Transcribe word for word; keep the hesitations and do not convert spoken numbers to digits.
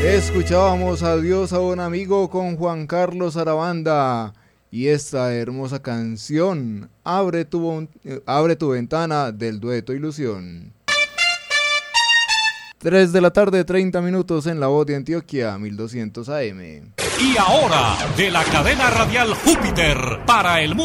Escuchábamos Adiós a un amigo con Juan Carlos Arabanda y esta hermosa canción, Abre tu, Abre tu ventana, del dueto Ilusión. tres de la tarde, treinta minutos en La Voz de Antioquia, mil doscientos A M. Y ahora, de la cadena radial Júpiter para el mundo.